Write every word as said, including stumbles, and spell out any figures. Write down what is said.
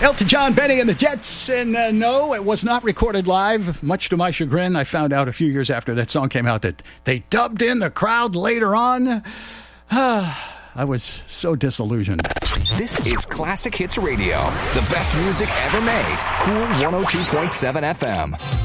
Elton John, Benny and the Jets, and uh, no, it was not recorded live. Much to my chagrin, I found out a few years after that song came out that they dubbed in the crowd later on. I was so disillusioned. This is Classic Hits Radio, the best music ever made. Cool one oh two point seven F M.